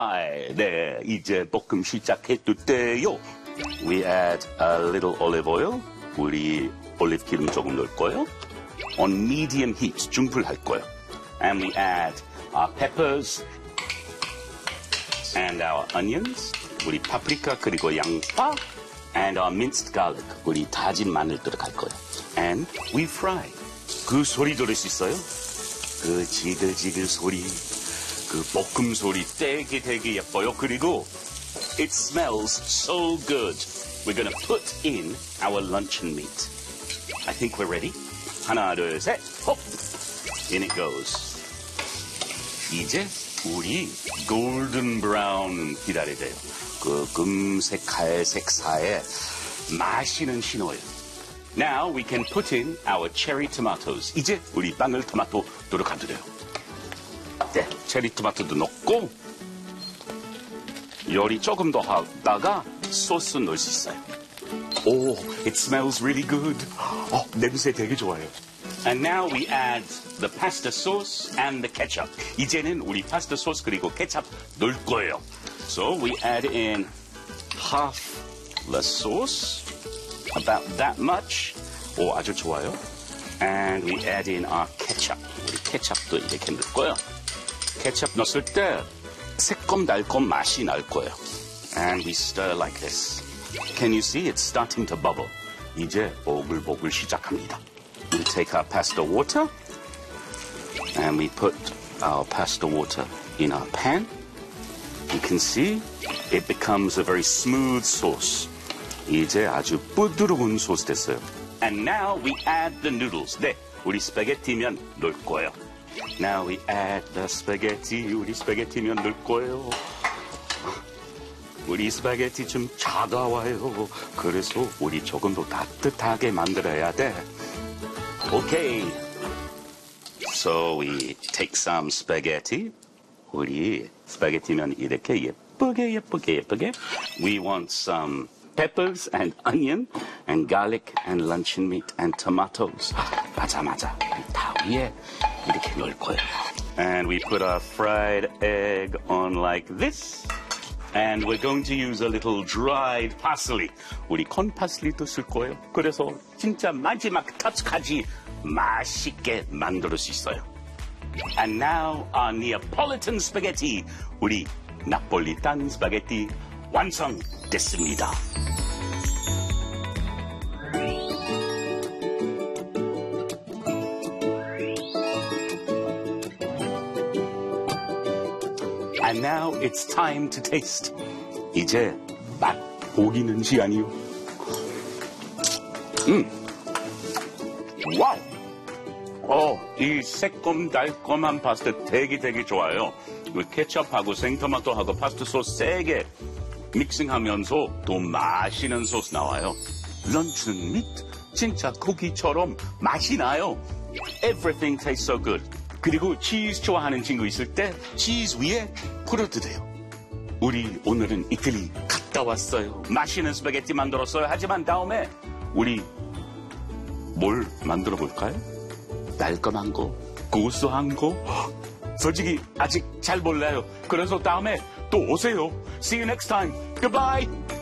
네, 이제 볶음 시작해도 돼요. We add a little olive oil. 우리 올리브 기름 조금 넣을 거예요. On medium heat, 중불 할 거예요. And we add our peppers and our onions. 우리 파프리카 그리고 양파. And our minced garlic. 우리 다진 마늘 들어갈 거예요. And we fry. 그 소리 들을 수 있어요? 그 지글지글 소리. 그 볶음 소리 되게 예뻐요. 그리고 it smells so good. We're going to put in our luncheon meat. I think we're ready. 하나, 둘, 셋, 홉! In it goes. 이제 우리 golden brown 기다려야 돼요. 그 금색, 갈색 사이에 맛있는 신호예요. Now we can put in our cherry tomatoes. 이제 우리 방울 토마토 들어가도 돼요. 네, 체리 토마토도 넣고 요리 조금 더 하다가 소스 넣을 수 있어요. 오, it smells really good. 냄새 되게 좋아요. And now we add the pasta sauce and the ketchup. 이제는 우리 파스타 소스 그리고 케첩 넣을 거예요. So we add in half the sauce, about that much. 오, 아주 좋아요. And we add in our ketchup. 우리 케첩도 이렇게 넣을 거예요. 케첩 넣었을 때 새콤달콤 맛이 날 거예요. And we stir like this. Can you see it's starting to bubble? 이제 보글보글 시작합니다. We take our pasta water and we put our pasta water in our pan. You can see it becomes a very smooth sauce. 이제 아주 부드러운 소스 됐어요. And now we add the noodles. 네, 우리 스파게티면 넣을 거예요. Now we add the spaghetti. 우리 스파게티면 넣을 거예요. 우리 스파게티 좀 차가워요. 그래서 우리 조금 더 따뜻하게 만들어야 돼. Okay. So we take some spaghetti. 우리 스파게티면 이렇게 예쁘게. We want some peppers and onion and garlic and luncheon meat and tomatoes. 맞아. 다 위에 이렇게 넣을 거예요. And we put our fried egg on like this. And we're going to use a little dried parsley. 우리 콘 파슬리도 쓸 거예요. 그래서 진짜 마지막 터치까지 맛있게 만들 수 있어요. And now our Neapolitan spaghetti. 우리 나폴리탄 스파게티 완성됐습니다. And now it's time to taste. 이제 맛 보기는 시간이요. 와우. 이 새콤달콤한 파스타 되게 좋아요. 케첩하고 생토마토하고 파스타 소스 세게 믹싱하면서 더 맛있는 소스 나와요. 런치는 밑 진짜 고기처럼 맛이 나요. Everything tastes so good. 그리고 치즈 좋아하는 친구 있을 때 치즈 위에 뿌려도 돼요. 우리 오늘은 이태리 갔다 왔어요. 맛있는 스파게티 만들었어요. 하지만 다음에 우리 뭘 만들어 볼까요? 달콤한 거, 고소한 거. 솔직히 아직 잘 몰라요. 그래서 다음에 또 오세요. See you next time. Goodbye.